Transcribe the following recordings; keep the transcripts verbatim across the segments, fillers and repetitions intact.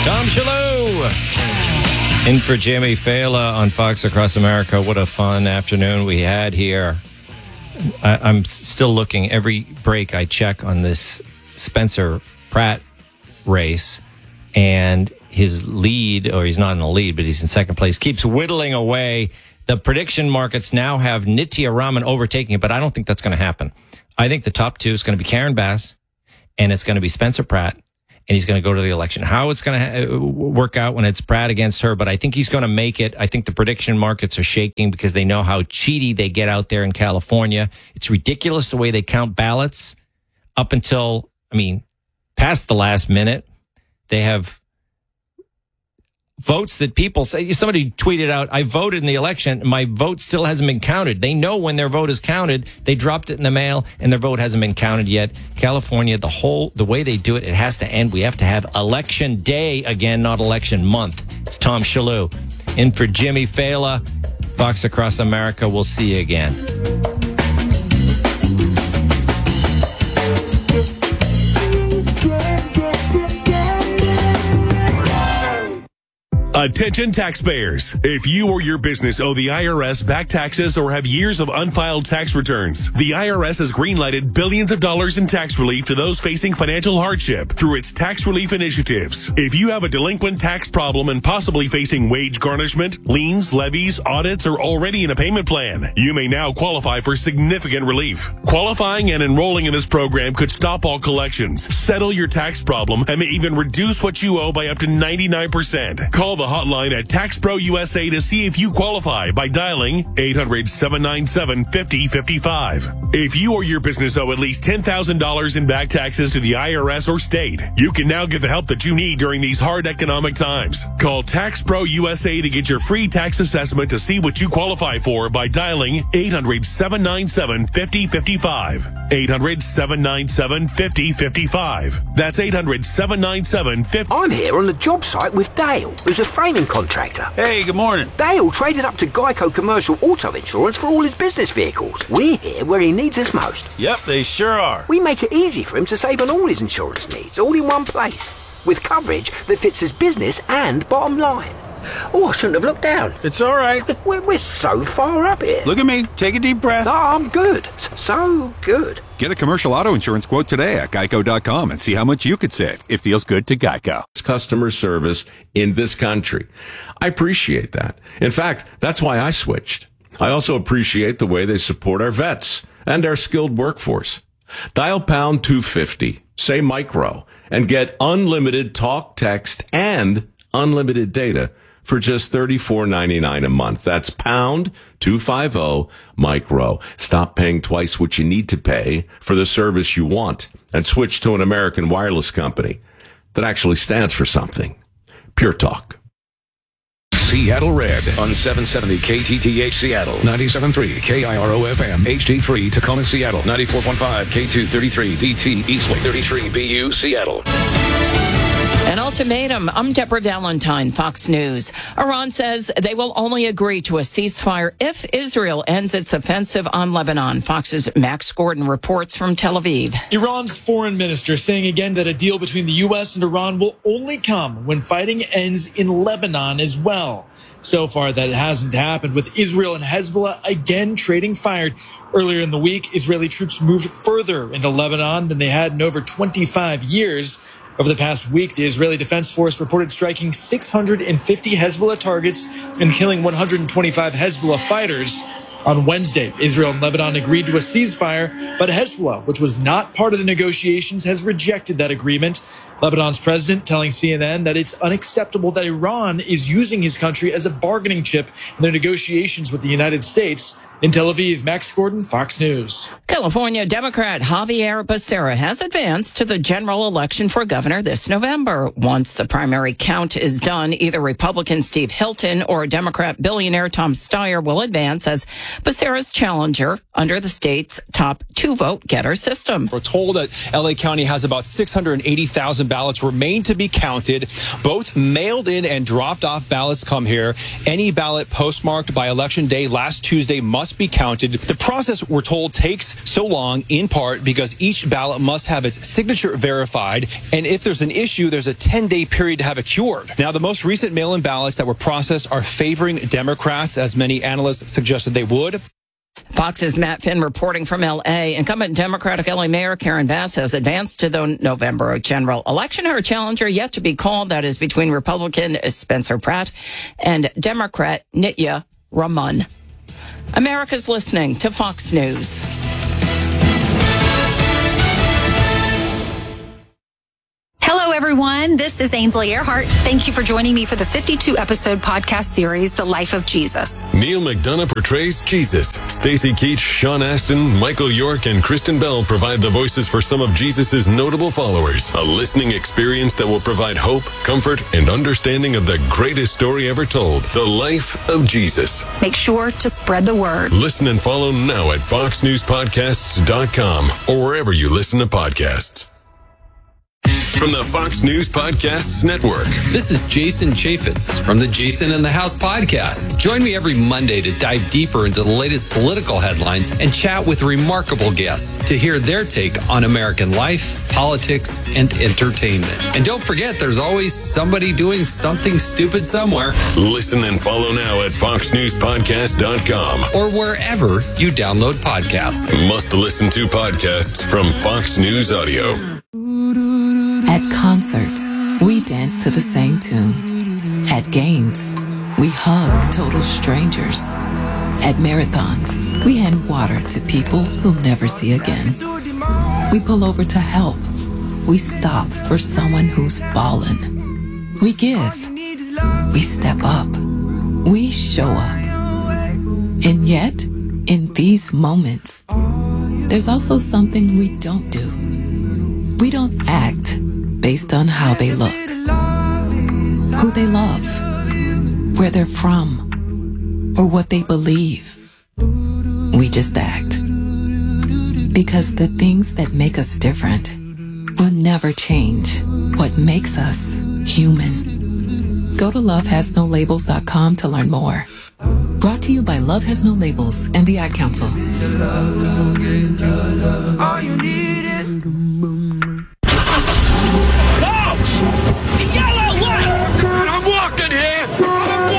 Tom Shalhoub in for Jimmy Fallon on Fox Across America. What a fun afternoon we had here. I, I'm still looking every break I check on this Spencer Pratt race, and his lead, or he's not in the lead, but he's in second place, keeps whittling away. The prediction markets now have Nitya Raman overtaking it, but I don't think that's going to happen. I think the top two is going to be Karen Bass, and it's going to be Spencer Pratt, and he's going to go to the election. How it's going to ha- work out when it's Pratt against her, but I think he's going to make it. I think the prediction markets are shaking because they know how cheaty they get out there in California. It's ridiculous the way they count ballots up until, I mean, past the last minute. They have votes that people say. Somebody tweeted out, I voted in the election. My vote still hasn't been counted. They know when their vote is counted. They dropped it in the mail and their vote hasn't been counted yet. California, the whole, the way they do it, it has to end. We have to have election day again, not election month. It's Tom Shalhoub in for Jimmy Fallon. Fox Across America. We'll see you again. Attention taxpayers. If you or your business owe the I R S back taxes or have years of unfiled tax returns, the I R S has greenlighted billions of dollars in tax relief to those facing financial hardship through its tax relief initiatives. If you have a delinquent tax problem and possibly facing wage garnishment, liens, levies, audits, or already in a payment plan, you may now qualify for significant relief. Qualifying and enrolling in this program could stop all collections, settle your tax problem, and may even reduce what you owe by up to ninety-nine percent. Call the hotline at TaxPro U S A to see if you qualify by dialing eight hundred, seven nine seven, five zero five five. If you or your business owe at least ten thousand dollars in back taxes to the I R S or state, you can now get the help that you need during these hard economic times. Call TaxPro U S A to get your free tax assessment to see what you qualify for by dialing eight hundred, seven nine seven, five zero five five. eight hundred, seven nine seven, five zero five five. That's eight hundred, seven nine seven, five zero five five. I'm here on the job site with Dale, who's a framing contractor. Hey, good morning. Dale traded up to Geico Commercial Auto Insurance for all his business vehicles. We're here where he needs us most. Yep, they sure are. We make it easy for him to save on all his insurance needs, all in one place, with coverage that fits his business and bottom line. Oh, I shouldn't have looked down. It's all right. We're, we're so far up here. Look at me. Take a deep breath. Oh, I'm good. So good. Get a commercial auto insurance quote today at geico dot com and see how much you could save. It feels good to Geico. Customer service in this country. I appreciate that. In fact, that's why I switched. I also appreciate the way they support our vets and our skilled workforce. Dial pound two fifty, say micro, and get unlimited talk, text, and unlimited data for just thirty-four ninety-nine a month. That's pound two fifty micro. Stop paying twice what you need to pay for the service you want and switch to an American wireless company that actually stands for something. Pure Talk. Seattle Red on seven seventy K T T H Seattle, ninety-seven point three K I R O F M, H D three Tacoma, Seattle, ninety-four point five K two thirty-three D T Eastway, thirty-three B U Seattle. An ultimatum. I'm Deborah Valentine, Fox News. Iran says they will only agree to a ceasefire if Israel ends its offensive on Lebanon. Fox's Max Gordon reports from Tel Aviv. Iran's foreign minister saying again that a deal between the U S and Iran will only come when fighting ends in Lebanon as well. So far, that hasn't happened, with Israel and Hezbollah again trading fire. Earlier in the week, Israeli troops moved further into Lebanon than they had in over twenty-five years. Over the past week, the Israeli Defense Force reported striking six hundred fifty Hezbollah targets and killing one hundred twenty-five Hezbollah fighters. On Wednesday, Israel and Lebanon agreed to a ceasefire, but Hezbollah, which was not part of the negotiations, has rejected that agreement. Lebanon's president telling C N N that it's unacceptable that Iran is using his country as a bargaining chip in their negotiations with the United States. In Tel Aviv, Max Gordon, Fox News. California Democrat Javier Becerra has advanced to the general election for governor this November. Once the primary count is done, either Republican Steve Hilton or Democrat billionaire Tom Steyer will advance as Becerra's challenger under the state's top two-vote getter system. We're told that L A County has about six hundred eighty thousand mail-in ballots remain to be counted. Both mailed in and dropped off ballots come here. Any ballot postmarked by Election Day last Tuesday must be counted. The process, we're told, takes so long in part because each ballot must have its signature verified. And if there's an issue, there's a ten-day period to have it cured. Now, the most recent mail-in ballots that were processed are favoring Democrats, as many analysts suggested they would. Fox's Matt Finn reporting from L A. Incumbent Democratic L A Mayor Karen Bass has advanced to the November general election. Her challenger yet to be called. That is between Republican Spencer Pratt and Democrat Nitya Raman. America's listening to Fox News. Hello, everyone. This is Ainsley Earhart. Thank you for joining me for the fifty-two episode podcast series, The Life of Jesus. Neil McDonough portrays Jesus. Stacey Keach, Sean Astin, Michael York, and Kristen Bell provide the voices for some of Jesus' notable followers. A listening experience that will provide hope, comfort, and understanding of the greatest story ever told, The Life of Jesus. Make sure to spread the word. Listen and follow now at fox news podcasts dot com or wherever you listen to podcasts. From the Fox News Podcasts Network. This is Jason Chaffetz from the Jason in the House podcast. Join me every Monday to dive deeper into the latest political headlines and chat with remarkable guests to hear their take on American life, politics, and entertainment. And don't forget, there's always somebody doing something stupid somewhere. Listen and follow now at fox news podcast dot com or wherever you download podcasts. Must listen to podcasts from Fox News Audio. At concerts, we dance to the same tune. At games, we hug total strangers. At marathons, we hand water to people we'll never see again. We pull over to help. We stop for someone who's fallen. We give. We step up. We show up. And yet, in these moments, there's also something we don't do. We don't act based on how they look, who they love, where they're from, or what they believe. We just act. Because the things that make us different will never change what makes us human. Go to love has no labels dot com to learn more. Brought to you by Love Has No Labels and the Ad Council. All you need is yellow light! I'm walking here! I'm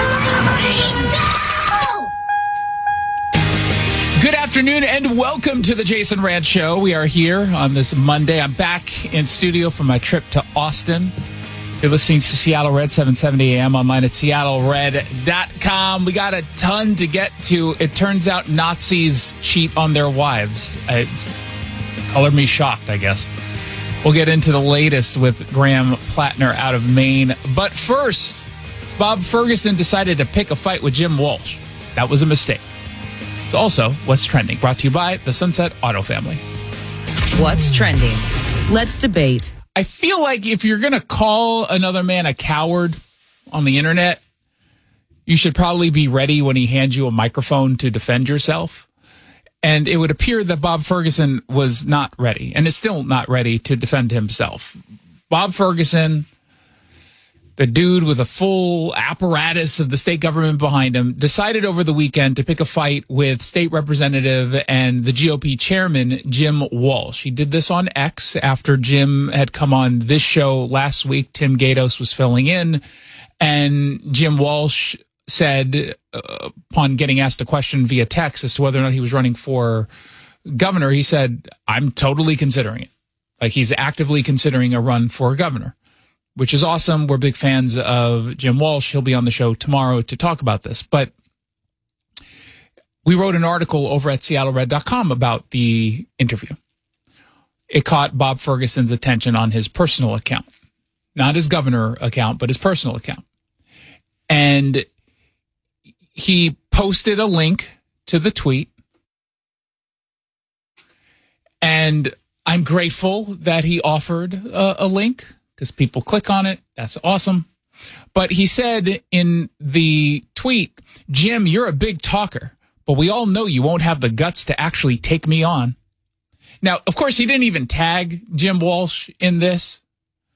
walking! Good afternoon and welcome to the Jason Rant Show. We are here on this Monday. I'm back in studio from my trip to Austin. You're listening to Seattle Red, seven seventy A M, online at seattle red dot com. We got a ton to get to. It turns out Nazis cheat on their wives. It colored me shocked, I guess. We'll get into the latest with Graham Plattner out of Maine. But first, Bob Ferguson decided to pick a fight with Jim Walsh. That was a mistake. It's also What's Trending, brought to you by the Sunset Auto Family. What's trending? Let's debate. I feel like if you're going to call another man a coward on the internet, you should probably be ready when he hands you a microphone to defend yourself. And it would appear that Bob Ferguson was not ready and is still not ready to defend himself. Bob Ferguson, the dude with a full apparatus of the state government behind him, decided over the weekend to pick a fight with state representative and the G O P chairman, Jim Walsh. He did this on X after Jim had come on this show last week. Tim Gatos was filling in, and Jim Walsh said, uh, upon getting asked a question via text as to whether or not he was running for governor, he said, I'm totally considering it. Like, he's actively considering a run for governor, which is awesome. We're big fans of Jim Walsh. He'll be on the show tomorrow to talk about this. But we wrote an article over at seattle red dot com about the interview. It caught Bob Ferguson's attention on his personal account, not his governor account, but his personal account. And he posted a link to the tweet. And I'm grateful that he offered a, a link, because people click on it. That's awesome. But he said in the tweet, Jim, you're a big talker, but we all know you won't have the guts to actually take me on. Now, of course, he didn't even tag Jim Walsh in this,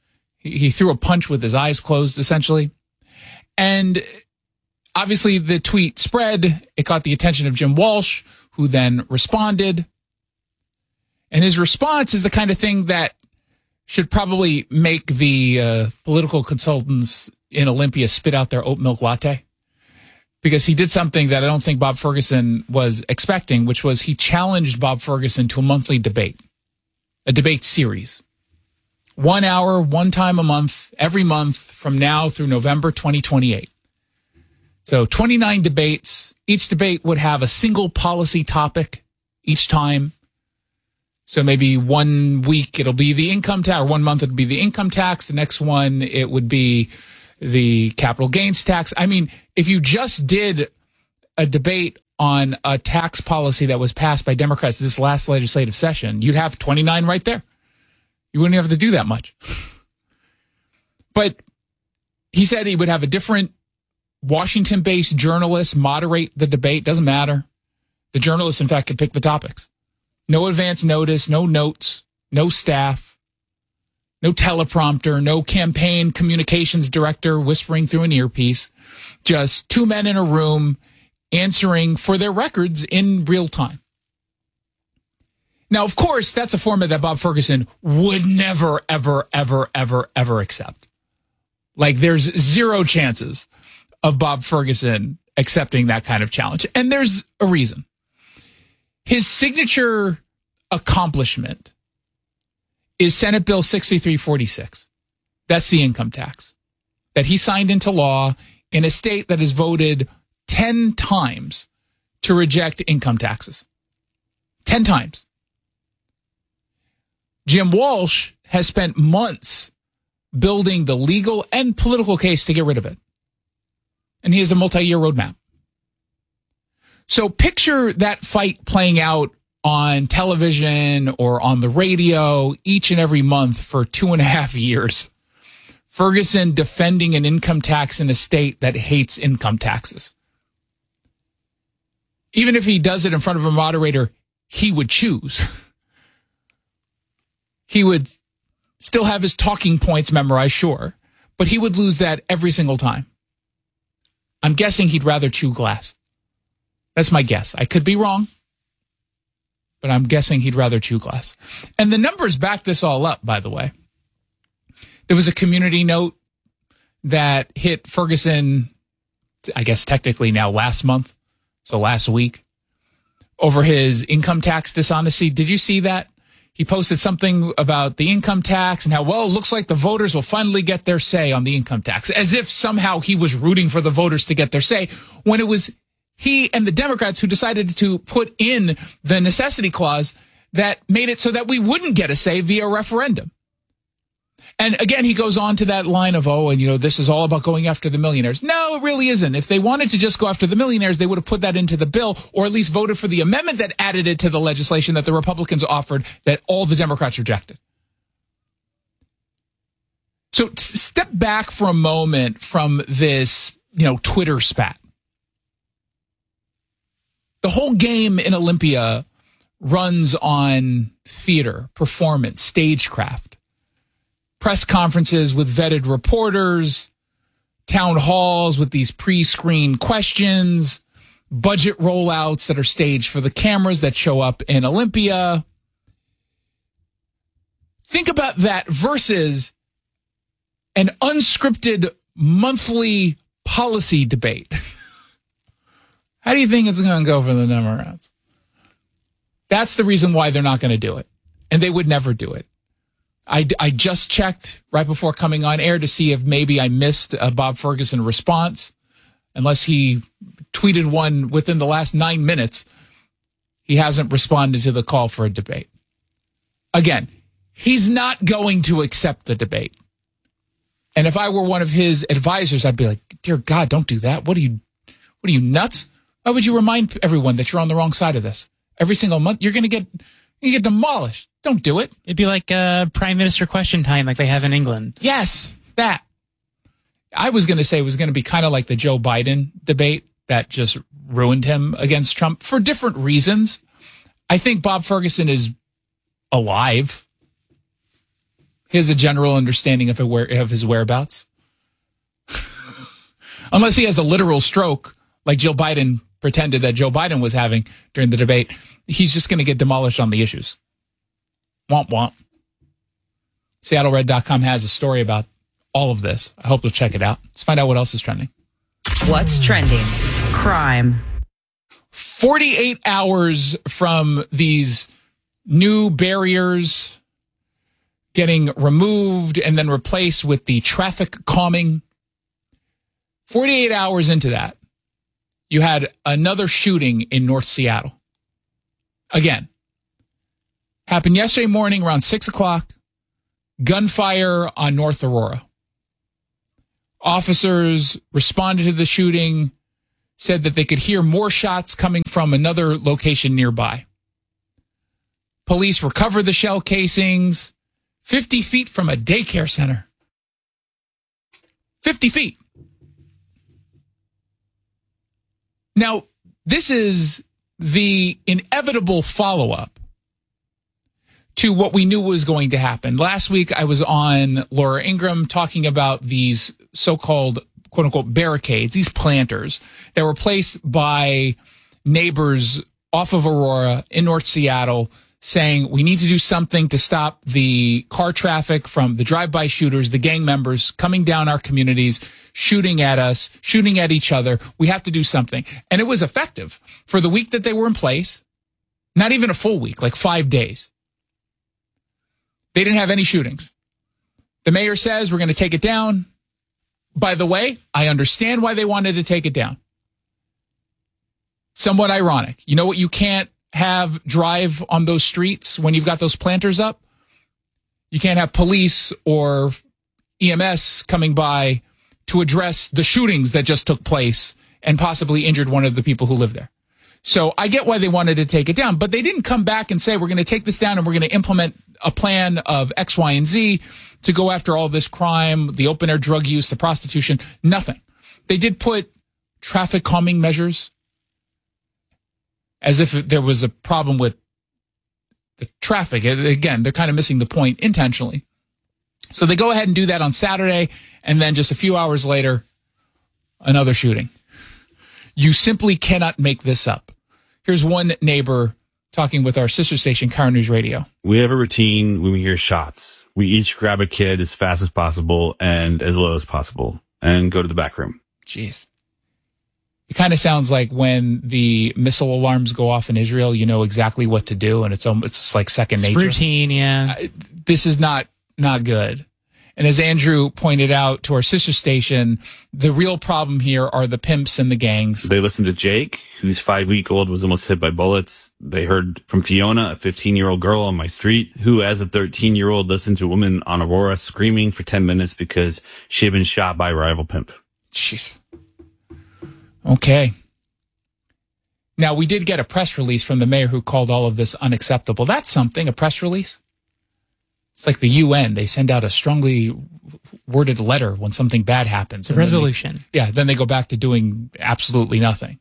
He, he threw a punch with his eyes closed, essentially. And obviously the tweet spread. It caught the attention of Jim Walsh, who then responded. And his response is the kind of thing that should probably make the uh, political consultants in Olympia spit out their oat milk latte. Because he did something that I don't think Bob Ferguson was expecting, which was he challenged Bob Ferguson to a monthly debate, a debate series. One hour, one time a month, every month from now through November twenty twenty-eight. So twenty-nine debates. Each debate would have a single policy topic each time. So maybe one week it'll be the income tax, or one month it'll be the income tax. The next one it would be the capital gains tax. I mean, if you just did a debate on a tax policy that was passed by Democrats this last legislative session, you'd have twenty-nine right there. You wouldn't have to do that much. But he said he would have a different Washington-based journalist moderate the debate. Doesn't matter. The journalist, in fact, could pick the topics. No advance notice, no notes, no staff, no teleprompter, no campaign communications director whispering through an earpiece. Just two men in a room answering for their records in real time. Now, of course, that's a format that Bob Ferguson would never, ever, ever, ever, ever accept. Like, there's zero chances of Bob Ferguson accepting that kind of challenge. And there's a reason. His signature accomplishment is Senate Bill sixty-three forty-six. That's the income tax that he signed into law in a state that has voted ten times to reject income taxes. ten times. Jim Walsh has spent months building the legal and political case to get rid of it. And he has a multi-year roadmap. So picture that fight playing out on television or on the radio each and every month for two and a half years. Ferguson defending an income tax in a state that hates income taxes. Even if he does it in front of a moderator he would choose, he would still have his talking points memorized, sure, but he would lose that every single time. I'm guessing he'd rather chew glass. That's my guess. I could be wrong, but I'm guessing he'd rather chew glass. And the numbers back this all up, by the way. There was a community note that hit Ferguson, I guess technically now last month, so last week, over his income tax dishonesty. Did you see that? He posted something about the income tax and how, well, it looks like the voters will finally get their say on the income tax, as if somehow he was rooting for the voters to get their say, when it was he and the Democrats who decided to put in the necessity clause that made it so that we wouldn't get a say via referendum. And again, he goes on to that line of, oh, and you know, this is all about going after the millionaires. No, it really isn't. If they wanted to just go after the millionaires, they would have put that into the bill, or at least voted for the amendment that added it to the legislation that the Republicans offered that all the Democrats rejected. So step back for a moment from this, you know, Twitter spat. The whole game in Olympia runs on theater, performance, stagecraft. Press conferences with vetted reporters, town halls with these pre-screened questions, budget rollouts that are staged for the cameras that show up in Olympia. Think about that versus an unscripted monthly policy debate. How do you think it's going to go for the Democrats? That's the reason why they're not going to do it. And they would never do it. I, I just checked right before coming on air to see if maybe I missed a Bob Ferguson response. Unless he tweeted one within the last nine minutes, he hasn't responded to the call for a debate. Again, he's not going to accept the debate. And if I were one of his advisors, I'd be like, dear God, don't do that. What are you, what are you, nuts? Why would you remind everyone that you're on the wrong side of this? Every single month, you're going to get, you get demolished. Don't do it. It'd be like uh, Prime Minister question time like they have in England. Yes, that. I was going to say it was going to be kind of like the Joe Biden debate that just ruined him against Trump for different reasons. I think Bob Ferguson is alive. He has a general understanding of, of his whereabouts. Unless he has a literal stroke, like Jill Biden pretended that Joe Biden was having during the debate, he's just going to get demolished on the issues. Womp womp. Seattle Red dot com has a story about all of this. I hope you'll check it out. Let's find out what else is trending. What's trending? Crime. forty-eight hours from these new barriers getting removed and then replaced with the traffic calming. forty-eight hours into that, you had another shooting in North Seattle. Again, happened yesterday morning around six o'clock. Gunfire on North Aurora. Officers responded to the shooting, said that they could hear more shots coming from another location nearby. Police recovered the shell casings fifty feet from a daycare center. fifty feet. Now, this is the inevitable follow-up to what we knew was going to happen. Last week, I was on Laura Ingraham talking about these so-called, quote-unquote, barricades, these planters that were placed by neighbors off of Aurora in North Seattle, saying we need to do something to stop the car traffic from the drive-by shooters, the gang members coming down our communities, shooting at us, shooting at each other. We have to do something. And it was effective. For the week that they were in place, not even a full week, like five days, they didn't have any shootings. The mayor says we're going to take it down. By the way, I understand why they wanted to take it down. Somewhat ironic. You know what you can't have drive on those streets when you've got those planters up? You can't have police or E M S coming by to address the shootings that just took place and possibly injured one of the people who live there. So I get why they wanted to take it down, but they didn't come back and say, we're going to take this down and we're going to implement a plan of X, Y, and Z to go after all this crime, the open air drug use, the prostitution, nothing. They did put traffic calming measures as if there was a problem with the traffic. Again, they're kind of missing the point intentionally. So they go ahead and do that on Saturday, and then just a few hours later, another shooting. You simply cannot make this up. Here's one neighbor talking with our sister station, Car News Radio. We have a routine when we hear shots. We each grab a kid as fast as possible and as low as possible and go to the back room. Jeez. It kind of sounds like when the missile alarms go off in Israel, you know exactly what to do, and it's it's like second it's nature. Routine, yeah. Uh, this is not not good. And as Andrew pointed out to our sister station, the real problem here are the pimps and the gangs. They listened to Jake, who's five-week-old, was almost hit by bullets. They heard from Fiona, a fifteen-year-old girl on my street, who, as a thirteen-year-old, listened to a woman on Aurora screaming for ten minutes because she had been shot by a rival pimp. Jeez. Okay. Now, we did get a press release from the mayor who called all of this unacceptable. That's something, a press release. It's like the U N. They send out a strongly worded letter when something bad happens. The resolution. They, yeah, then they go back to doing absolutely nothing.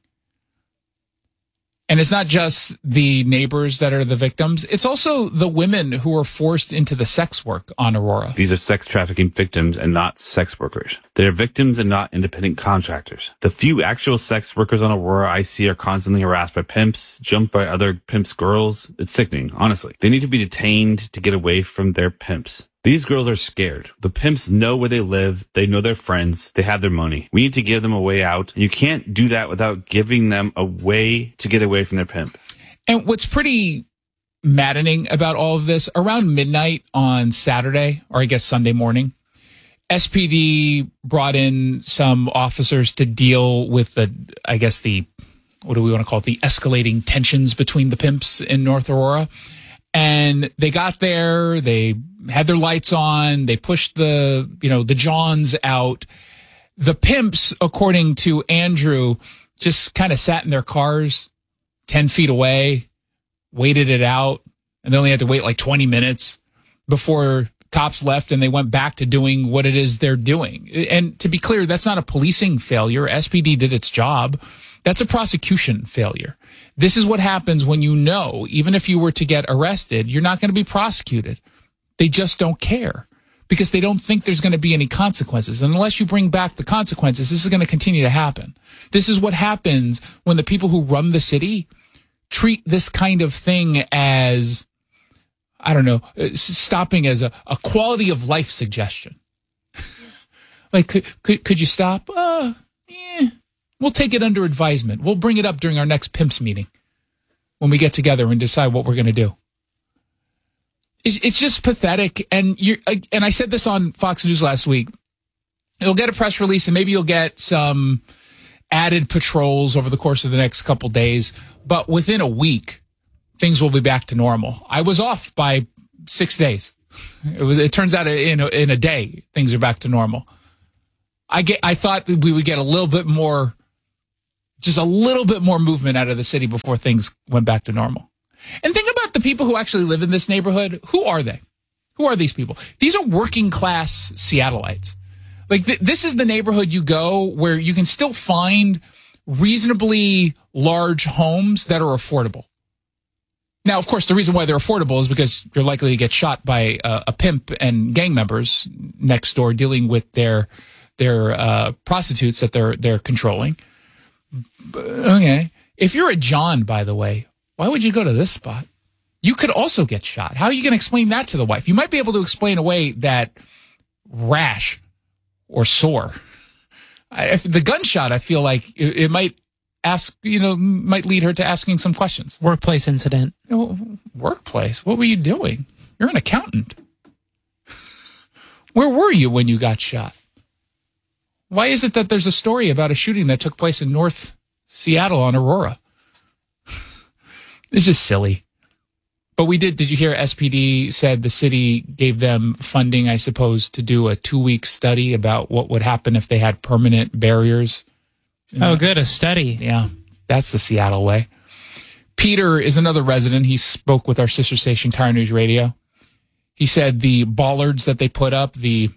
And it's not just the neighbors that are the victims. It's also the women who are forced into the sex work on Aurora. These are sex trafficking victims and not sex workers. They're victims and not independent contractors. The few actual sex workers on Aurora I see are constantly harassed by pimps, jumped by other pimps' girls. It's sickening, honestly. They need to be detained to get away from their pimps. These girls are scared. The pimps know where they live. They know their friends. They have their money. We need to give them a way out. And you can't do that without giving them a way to get away from their pimp. And what's pretty maddening about all of this, around midnight on Saturday, or I guess Sunday morning, S P D brought in some officers to deal with the, I guess the, what do we want to call it, the escalating tensions between the pimps in North Aurora. And they got there, they had their lights on, they pushed the, you know, the Johns out. The pimps, according to Andrew, just kind of sat in their cars ten feet away, waited it out, and they only had to wait like twenty minutes before cops left and they went back to doing what it is they're doing. And to be clear, that's not a policing failure. S P D did its job. That's a prosecution failure. This is what happens when you know, even if you were to get arrested, you're not going to be prosecuted. They just don't care. because they don't think there's going to be any consequences. And unless you bring back the consequences, this is going to continue to happen. This is what happens when the people who run the city treat this kind of thing as, I don't know, stopping as a, a quality of life suggestion. Like, could, could, could you stop? Uh, yeah, we'll take it under advisement. We'll bring it up during our next Pimps meeting when we get together and decide what we're going to do. It's, it's just pathetic. And you and I said this on Fox News last week. You'll get a press release and maybe you'll get some added patrols over the course of the next couple days. But within a week, things will be back to normal. I was off by six days. It was. It turns out in a, in a day, things are back to normal. I get. I thought that we would get a little bit more, just a little bit more movement out of the city before things went back to normal. And think about the people who actually live in this neighborhood. Who are they? Who are these people? These are working class Seattleites. Like th- this is the neighborhood you go where you can still find reasonably large homes that are affordable. Now, of course, the reason why they're affordable is because you're likely to get shot by uh, a pimp and gang members next door dealing with their their uh, prostitutes that they're they're controlling. Okay, if you're a John, by the way, why would you go to this spot? You could also get shot. How are you going to explain that to the wife? You might be able to explain away that rash or sore. I, if the gunshot, I feel like it, it might ask, you know, might lead her to asking some questions. Workplace incident. You know, workplace? What were you doing? You're an accountant. Where were you when you got shot? Why is it that there's a story about a shooting that took place in North Seattle on Aurora? It's just silly. But we did, did you hear S P D said the city gave them funding, I suppose, to do a two-week study about what would happen if they had permanent barriers? Oh, the, good, a study. Yeah, that's the Seattle way. Peter is another resident. He spoke with our sister station, Tire News Radio. He said the bollards that they put up, the...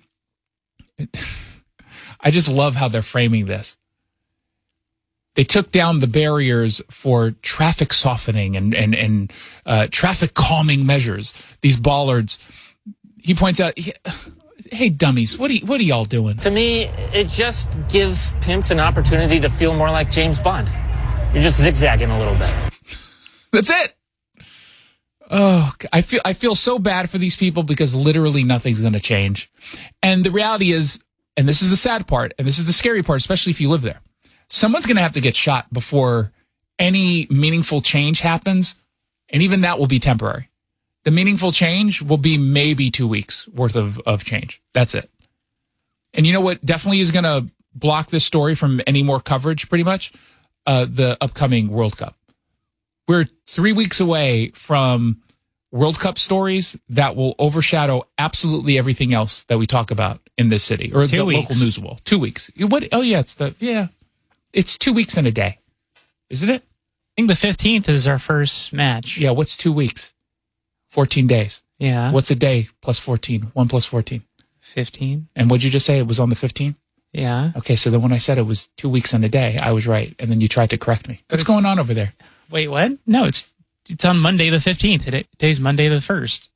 I just love how they're framing this. They took down the barriers for traffic softening and and and uh, traffic calming measures. These bollards. He points out, "Hey, dummies, what are y- what are y'all doing?" To me, it just gives pimps an opportunity to feel more like James Bond. You're just zigzagging a little bit. That's it. Oh, I feel I feel so bad for these people because literally nothing's going to change. And the reality is, and this is the sad part, and this is the scary part, especially if you live there. Someone's going to have to get shot before any meaningful change happens, and even that will be temporary. The meaningful change will be maybe two weeks worth of, of change. That's it. And you know what definitely is going to block this story from any more coverage, pretty much? Uh, the upcoming World Cup. We're three weeks away from World Cup stories that will overshadow absolutely everything else that we talk about in this city, or two the weeks. local news will. Two weeks. What? Oh, yeah, it's the, yeah. It's two weeks and a day, isn't it? I think the fifteenth is our first match. Yeah, what's two weeks? fourteen days. Yeah. What's a day plus fourteen? one plus fourteen. fifteen. And what'd you just say? It was on the fifteenth? Yeah. Okay, so then when I said it was two weeks and a day, I was right. And then you tried to correct me. What's going on over there? Wait, what? No, it's it's on Monday the fifteenth. Today's Monday the first.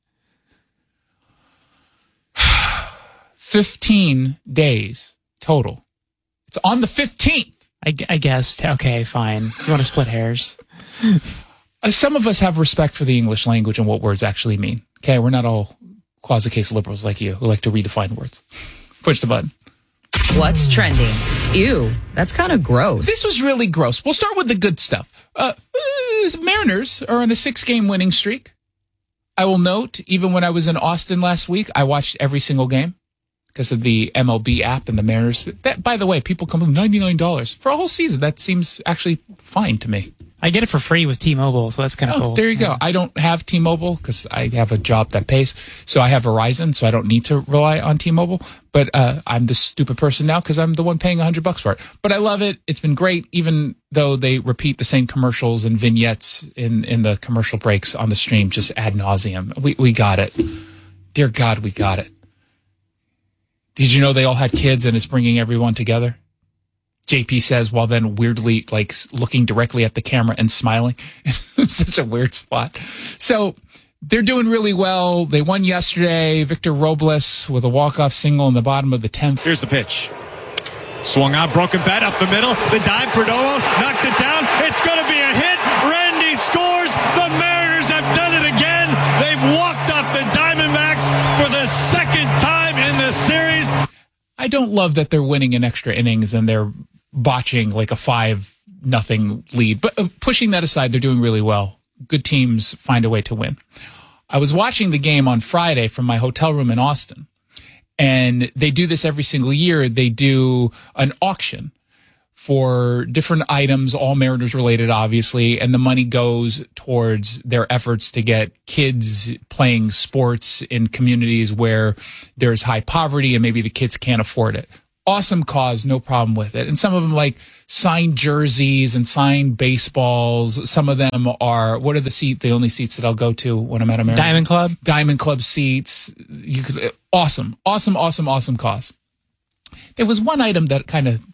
fifteen days total. It's on the fifteenth. I, I guess. Okay, fine. You want to split hairs? Uh, some of us have respect for the English language and what words actually mean. Okay, we're not all closet case liberals like you who like to redefine words. Push the button. What's trending? Ew, that's kind of gross. This was really gross. We'll start with the good stuff. Uh, uh, Mariners are on a six-game winning streak. I will note, even when I was in Austin last week, I watched every single game because of the M L B app and the Mariners. That, by the way, people come with ninety-nine dollars for a whole season. That seems actually fine to me. I get it for free with T-Mobile, so that's kind of oh, cool. There you go. I don't have T-Mobile because I have a job that pays. So I have Verizon, so I don't need to rely on T-Mobile. But uh, I'm the stupid person now because I'm the one paying one hundred bucks for it. But I love it. It's been great, even though they repeat the same commercials and vignettes in, in the commercial breaks on the stream just ad nauseum. We, we got it. Dear God, we got it. Did you know they all had kids and it's bringing everyone together? J P says, while then weirdly like looking directly at the camera and smiling. It's such a weird spot. So they're doing really well. They won yesterday. Victor Robles with a walk-off single in the bottom of the tenth. Here's the pitch. Swung on, broken bat up the middle. The dive, Perdomo knocks it down. It's going to be a hit. Randy scores. The Mariners have done it again. They've walked off the Diamondbacks for the second time in this series. I don't love that they're winning in extra innings and they're botching like a five nothing lead. But uh, pushing that aside, they're doing really well. Good teams find a way to win. I was watching the game on Friday from my hotel room in Austin. And they do this every single year. They do an auction for different items, all Mariners related, obviously, and the money goes towards their efforts to get kids playing sports in communities where there's high poverty and maybe the kids can't afford it. Awesome cause, no problem with it. And some of them like signed jerseys and signed baseballs. Some of them are, what are the seat, the only seats that I'll go to when I'm at a Mariners? Diamond Club? Diamond Club seats. You could, awesome, awesome, awesome, awesome cause. There was one item that kind of,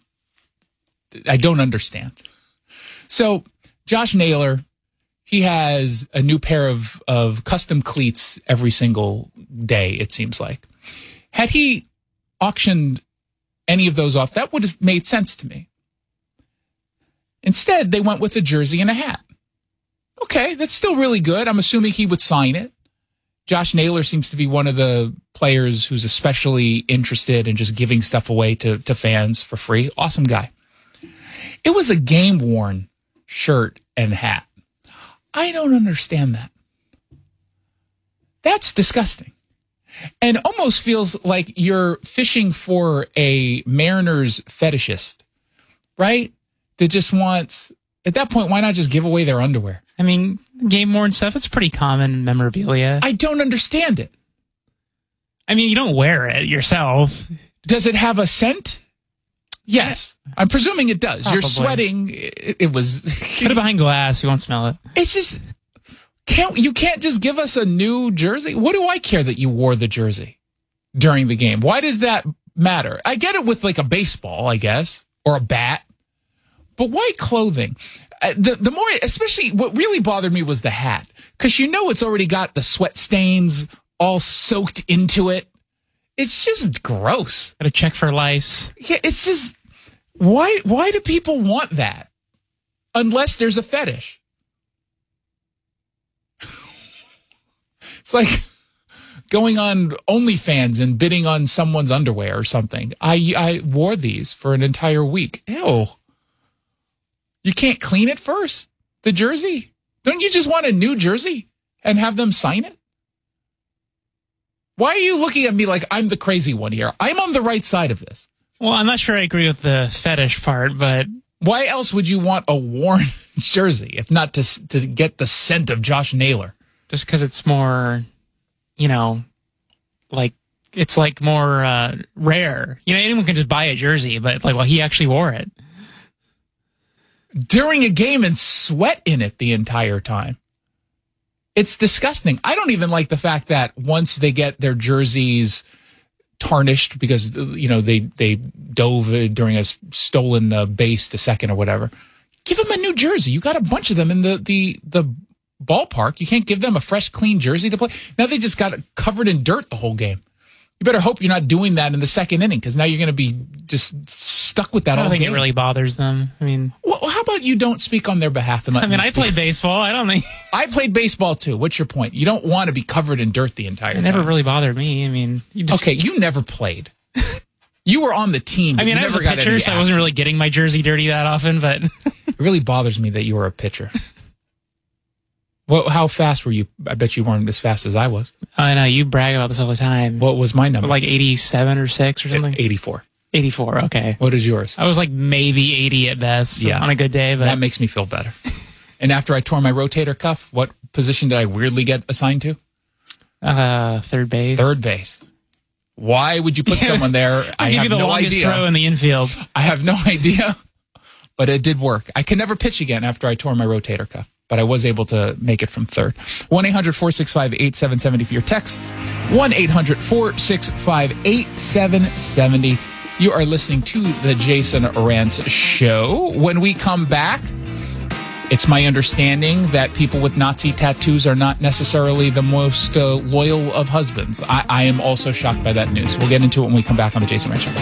I don't understand. So Josh Naylor, he has a new pair of, of custom cleats every single day, it seems like. Had he auctioned any of those off, that would have made sense to me. Instead, they went with a jersey and a hat. Okay, that's still really good. I'm assuming he would sign it. Josh Naylor seems to be one of the players who's especially interested in just giving stuff away to, to fans for free. Awesome guy. It was a game-worn shirt and hat. I don't understand that. That's disgusting. And almost feels like you're fishing for a Mariners fetishist, right? That just wants, at that point, why not just give away their underwear? I mean, game-worn stuff, it's pretty common memorabilia. I don't understand it. I mean, you don't wear it yourself. Does it have a scent? Yes. I'm presuming it does. Probably. You're sweating. It, it was... Put it behind glass. You won't smell it. It's just... Can't you can't just give us a new jersey? What do I care that you wore the jersey during the game? Why does that matter? I get it with like a baseball, I guess, or a bat, but why clothing? Uh, the the more, especially what really bothered me was the hat, because you know it's already got the sweat stains all soaked into it. It's just gross. Got to check for lice. Yeah, it's just why why do people want that? Unless there's a fetish. It's like going on OnlyFans and bidding on someone's underwear or something. I I wore these for an entire week. Ew. You can't clean it first? The jersey? Don't you just want a new jersey and have them sign it? Why are you looking at me like I'm the crazy one here? I'm on the right side of this. Well, I'm not sure I agree with the fetish part, but... Why else would you want a worn jersey if not to to get the scent of Josh Naylor? Just because it's more, you know, like, it's like more uh, rare. You know, anyone can just buy a jersey, but like, well, he actually wore it. During a game and sweat in it the entire time. It's disgusting. I don't even like the fact that once they get their jerseys tarnished because, you know, they, they dove during a stolen uh, base to second or whatever, give them a new jersey. You got a bunch of them in the, the, the, ballpark. You can't give them a fresh, clean jersey to play. Now they just got it covered in dirt the whole game. You better hope you're not doing that in the second inning because now you're going to be just stuck with that all game. I don't think game. It really bothers them. I mean, well, how about you don't speak on their behalf? And let I mean, me I speak. played baseball. I don't think I played baseball too. What's your point? You don't want to be covered in dirt the entire it time. It never really bothered me. I mean, you just... okay, you never played. You were on the team. I mean, I was a pitcher, so I wasn't really getting my jersey dirty that often, but it really bothers me that you were a pitcher. Well, how fast were you? I bet you weren't as fast as I was. I know, you brag about this all the time. What was my number? Like eighty-seven or six or something? eighty-four. eighty-four, okay. What is yours? I was like maybe eighty at best yeah. on a good day. But that makes me feel better. And after I tore my rotator cuff, what position did I weirdly get assigned to? Uh, third base. Third base. Why would you put someone there? I give have you the no longest idea. Throw in the infield. I have no idea, but it did work. I could never pitch again after I tore my rotator cuff. But I was able to make it from third. one eight hundred four six five eight seven seven zero for your texts. one eight hundred four six five eight seven seven zero. You are listening to the Jason Rantz Show. When we come back, It's my understanding that people with Nazi tattoos are not necessarily the most uh, loyal of husbands. I, I am also shocked by that news. We'll get into it when we come back on the Jason Rand Show.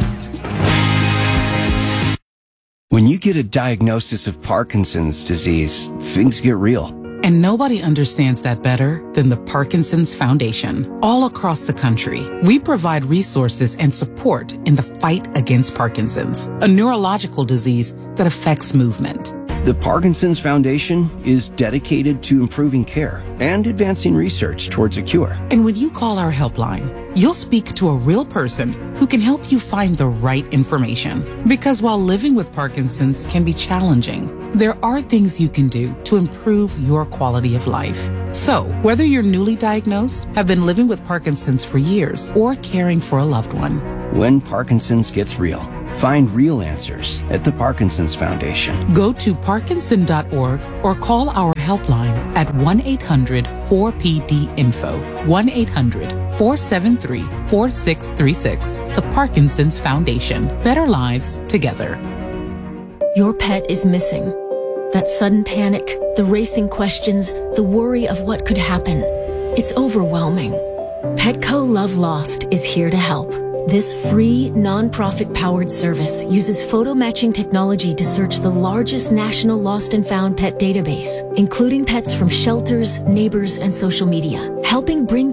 When you get a diagnosis of Parkinson's disease, things get real. And nobody understands that better than the Parkinson's Foundation. All across the country, we provide resources and support in the fight against Parkinson's, a neurological disease that affects movement. The Parkinson's Foundation is dedicated to improving care and advancing research towards a cure. And when you call our helpline, you'll speak to a real person who can help you find the right information. Because while living with Parkinson's can be challenging, there are things you can do to improve your quality of life. So, whether you're newly diagnosed, have been living with Parkinson's for years, or caring for a loved one, when Parkinson's gets real, find real answers at the Parkinson's Foundation. Go to parkinson dot org or call our helpline at one eight hundred four P D info, one eight hundred four seven three four six three six. The Parkinson's Foundation. Better lives together. Your pet is missing. That sudden panic, the racing questions, the worry of what could happen. It's overwhelming. Petco Love Lost is here to help. This free, non-profit-powered service uses photo matching technology to search the largest national lost and found pet database, including pets from shelters, neighbors, and social media, helping bring